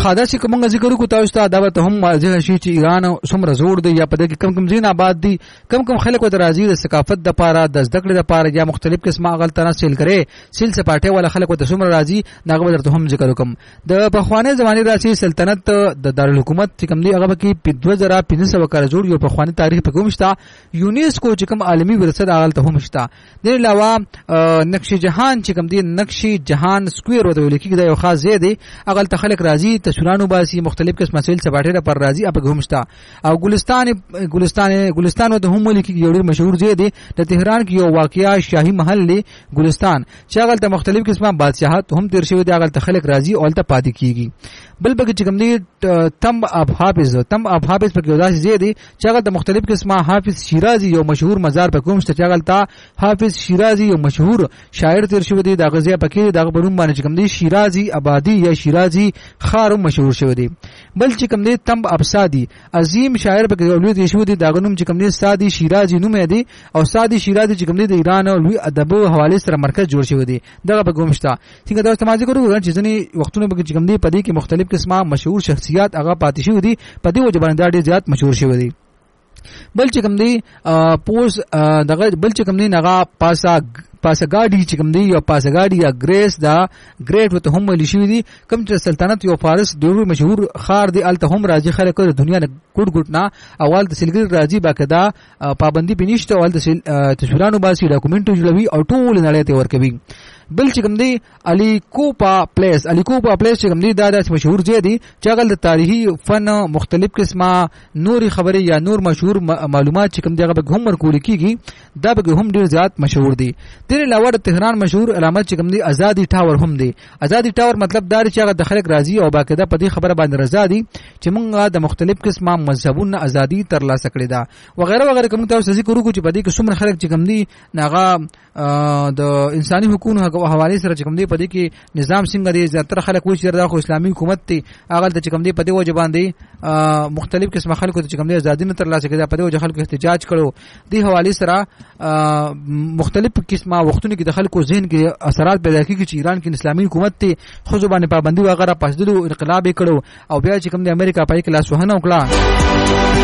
خاده چې کومه ذکر کو تاسو ته دا ته هم واضح شي چې ایران څومره زوړ دی یا په دې کې کم ځین آباد دي کم خلک ته راځي د ثقافت د پاره د زده کړې د پاره یا مختلف قسمه غلطانه سیل کرے سیل سپاټه ولا خلک ته څومره راځي داغه درته هم ذکر کوم د پخوانی زمانه راشي سلطنت د دارالحکومت چې کوم دی هغه کې 2500 کال جوړ یو پخوانی تاریخ په کوم شته یونیسکو چې کوم عالمي ورثه د غلطه هم شته د علاوه نقش جهان چې کوم دی نقش جهان سکوير وته لیکي دا یو خاص ځای دی هغه ته خلک راځي تصویرانو باسي مختلف قسم مسائل سپاټه پر راځي په کوم شته او ګلستان وته هم لیکي یو ډیر مشهور ځای دی د تهران کې یو واقعیا شاهي محل دی ګلستان چې هغه ته مختلف قسمه بادشاہت هم تیر شوی دی هغه ته خلک راځي او ته پاتې کیږي بل بګ چې کوم دی تم اب حافظ په کې وداسي ځای دی چې هغه د مختلف قسمه حافظ شیرازي یو مشهور مزار په کوم شته چې هغه ته حافظ شیرازي یو مشهور شاعر تیر شوی دی د غزیا پکې د غبرون باندې چې کوم دی شیرازي آبادی یا شیرازي خار مشهور شوی دی بل چې کوم دی تم ابسادی عظیم شاعر په کې ولې شوی دی د غنوم چې کوم دی سادي شیرازي نوم دی او سادي شیرازي چې کوم دی د ایران او لوی ادب او حواله سره مرکز جوړ شوی دی دغه په کوم شته څنګه دا سماجی ګورو چې ځنی وختونه به چې کوم دی په دې کې مختلف قسمه مشهور شخصیات هغه پاتې شوی دي په دې وجه باندې ډېر زیات مشهور شوی دي بل چې کوم دی پوس دغه بل چې کوم دی نغا پاسګاډي چې کوم دی یو پاسګاډي یا ګریس دا ګریټ وته هم ویل شوی دي کوم چې سلطنت یو فارس ډېر مشهور خار دی الته هم راځي خلک د دنیا نه ګډ نه اول د سلګر راځي باکدا پابندي بنشته اول د تصویرانو باسي ډاکومنټ جوړوي او ټول نړۍ ته ورکوي بل چې کوم دی الیکوپا پلیس چې کوم دی دا د مشهور ځای دی چې هغه د تاریخي فن مختلف قسمه نوري خبري یا نور مشهور معلومات چې کوم دی هغه هم ورکول کیږي دا به هم ډیر زیات مشهور دی تر علاوه د تهران مشهور علامت چې کوم دی آزادی ټاور هم دی آزادی ټاور مطلب دا چې هغه د خلک راځي او باقاعده په دې خبره باندې رضا دي چې موږ د مختلف قسمه مذهبونو ازادي ترلاسه کړې ده وغیرہ کوم تاسو ذکر وکړو چې په دې کې څومره خلک چې کوم دی ناغه د انساني حقوقو حواله سره چې کوم دی په دې کې نظام څنګه دی زیاتره خلک وایي چې دا خو اسلامي حکومت دی هغه چې کوم دی په دې وجه باندې مختلف قسمه خلکو چې کوم دی ازادي نه ترلاسه کړي په دې وجه خلکو احتجاج کړو دی حواله سره مختلف قسمه وختونو کې د خلکو ذهن کې اثرات پیدا کیږي چې ایران کې اسلامي حکومت دی خو ځبانه پابندي وغیرہ پاسدلو انقلاب کړو او بیا چې کوم دی امریکا پای کې لاس وهنه وکړه